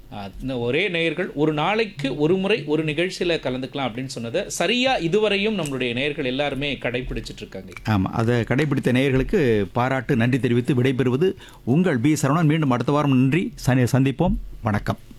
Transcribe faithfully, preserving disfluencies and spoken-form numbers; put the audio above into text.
ஒரே நேயர்கள் ஒரு நாளைக்கு ஒரு முறை ஒரு நிகழ்ச்சியில் கலந்துக்கலாம் அப்படின்னு சொன்னதை சரியாக இதுவரையும் நம்மளுடைய நேயர்கள் எல்லாருமே கடைபிடிச்சிட்டு இருக்காங்க. ஆமாம், அதை கடைபிடித்த நேயர்களுக்கு பாராட்டு, நன்றி தெரிவித்து விடைபெறுவது உங்கள் பி சரவணன். மீண்டும் அடுத்த வாரம் நன்றி, சந்திப்போம். வணக்கம்.